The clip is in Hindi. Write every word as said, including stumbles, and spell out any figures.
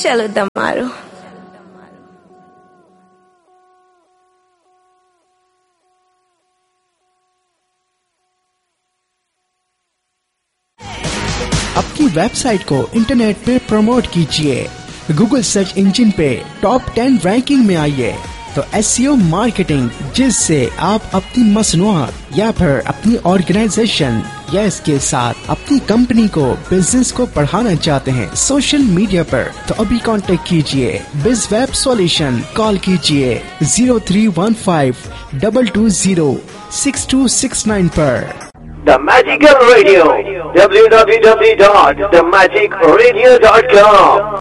चलो दम मारो। अपनी वेबसाइट को इंटरनेट पे प्रमोट कीजिए, गूगल सर्च इंजन पे टॉप टेन रैंकिंग में आइए। तो एसईओ मार्केटिंग, जिससे आप अपनी मसनूआत या फिर अपनी ऑर्गेनाइजेशन या इसके साथ अपनी कंपनी को, बिजनेस को बढ़ाना चाहते हैं सोशल मीडिया पर, तो अभी कांटेक्ट कीजिए बिज वेब सॉल्यूशन। कॉल कीजिए zero three one five double two zero six to six nine पर। The Magical Radio, w w w dot the magic radio dot com।